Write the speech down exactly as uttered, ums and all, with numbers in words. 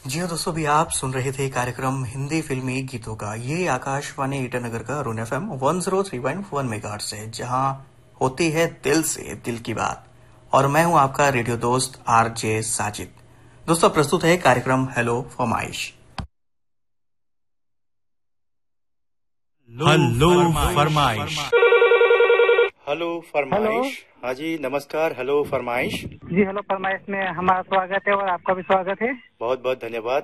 जी हाँ दोस्तों, भी आप सुन रहे थे कार्यक्रम हिंदी फिल्मी गीतों का। ये आकाशवाणी ईटानगर का Arun F M one zero three point one megahertz से, जहाँ होती है दिल से दिल की बात। और मैं हूँ आपका रेडियो दोस्त आर जे साजिद। दोस्तों, प्रस्तुत है कार्यक्रम हेलो फरमाइश। हेलो फरमाइश। हेलो हेलो फरमाइश। हाँ जी, नमस्कार। हेलो फरमाइश। जी हेलो फरमाइश में हमारा स्वागत है और आपका भी स्वागत है। बहुत बहुत धन्यवाद।